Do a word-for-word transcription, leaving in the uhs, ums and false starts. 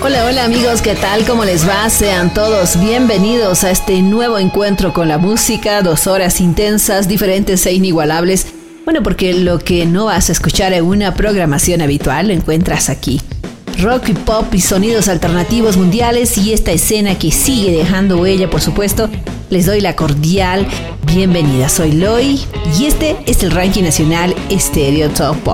Hola, hola amigos, ¿qué tal? ¿Cómo les va? Sean todos bienvenidos a este nuevo encuentro con la música, dos horas intensas, diferentes e inigualables. Bueno, porque lo que no vas a escuchar en una programación habitual lo encuentras aquí. Rock y pop y sonidos alternativos mundiales y esta escena que sigue dejando huella, por supuesto. Les doy la cordial bienvenida. Soy Loy y este es el Ranking Nacional Stereo Top.